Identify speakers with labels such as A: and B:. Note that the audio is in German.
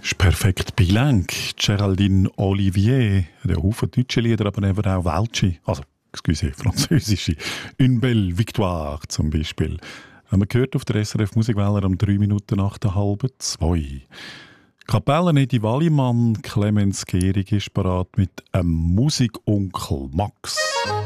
A: Ist perfekt bilang. Geraldine Olivier, der Haufen deutsche Lieder, aber eben auch Welsche, also, excuse, französische. Une belle victoire zum Beispiel. Haben wir gehört auf der SRF Musikwelle um 3 Minuten nach der halben 2. Kapelle Edi Wallimann, Clemens Gehrig ist parat mit einem Musikonkel Max.